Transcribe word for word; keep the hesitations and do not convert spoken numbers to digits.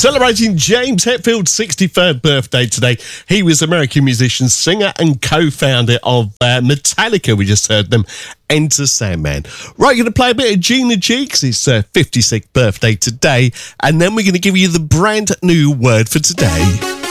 Celebrating James Hetfield's sixty-third birthday today. He was American musician, singer and co-founder of uh, Metallica. We just heard them, Enter Sandman. Right, you're going to play a bit of Gina G because it's her fifty-sixth birthday today. And then we're going to give you the brand new word for today.